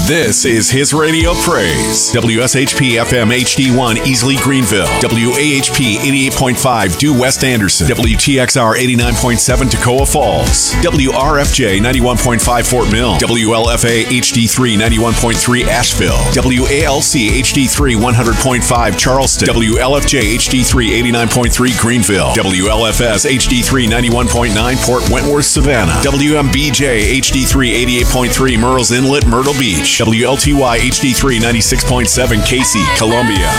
This is His Radio Praise. WSHP FM HD1 Easley Greenville. WAHP 88.5 Due West Anderson. WTXR 89.7 Toccoa Falls. WRFJ 91.5 Fort Mill. WLFA HD3 91.3 Asheville. WALC HD3 100.5 Charleston. WLFJ HD3 89.3 Greenville. WLFS HD3 91.9 Port Wentworth Savannah. WMBJ HD3 88.3 Murrells Inlet Myrtle Beach. WLTY HD3 96.7 Casey Columbia.